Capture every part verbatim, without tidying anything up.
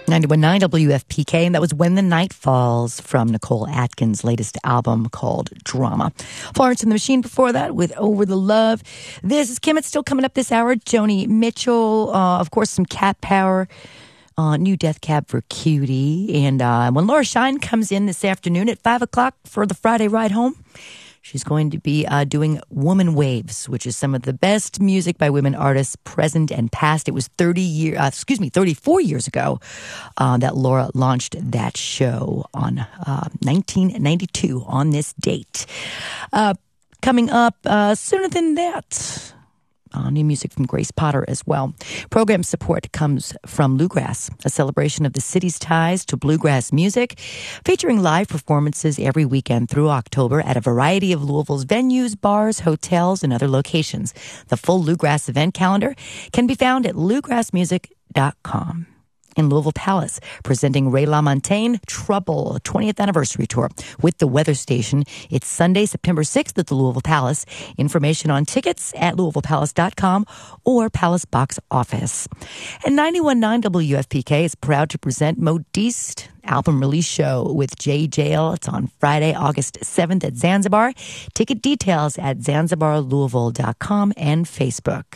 ninety-one point nine W F P K, and that was When the Night Falls from Nicole Atkins' latest album called Drama. Florence and the Machine before that with Over the Love. This is Kim. It's still coming up this hour. Joni Mitchell, uh, of course, some Cat Power. Uh, new Death Cab for Cutie. And uh, when Laura Shine comes in this afternoon at five o'clock for the Friday ride home, she's going to be uh, doing Woman Waves, which is some of the best music by women artists present and past. It was thirty years, uh, excuse me, thirty-four years ago uh, that Laura launched that show on uh, nineteen ninety-two on this date. Uh, coming up uh, sooner than that, Uh, new music from Grace Potter as well. Program support comes from Bluegrass, a celebration of the city's ties to bluegrass music, featuring live performances every weekend through October at a variety of Louisville's venues, bars, hotels, and other locations. The full Bluegrass event calendar can be found at bluegrass music dot com. In Louisville Palace, presenting Ray LaMontagne Trouble, twentieth Anniversary Tour with the Weather Station. It's Sunday, September sixth at the Louisville Palace. Information on tickets at louisville palace dot com or Palace Box Office. And ninety-one point nine W F P K is proud to present Modiste album release show with Jay Jail. It's on Friday, August seventh at Zanzibar. Ticket details at zanzibar louisville dot com and Facebook.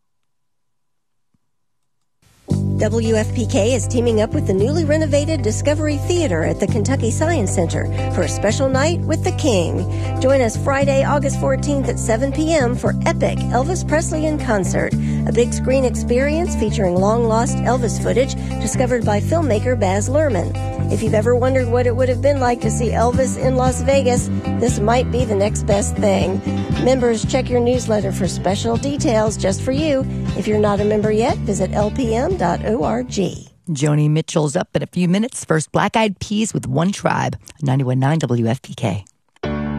W F P K is teaming up with the newly renovated Discovery Theater at the Kentucky Science Center for a special night with the King. Join us Friday, August fourteenth at seven p.m. for Epic Elvis Presley in Concert, a big screen experience featuring long-lost Elvis footage discovered by filmmaker Baz Luhrmann. If you've ever wondered what it would have been like to see Elvis in Las Vegas, this might be the next best thing. Members, check your newsletter for special details just for you. If you're not a member yet, visit L P M dot org. Joni Mitchell's up in a few minutes. First, Black Eyed Peas with One Tribe, ninety-one point nine W F P K.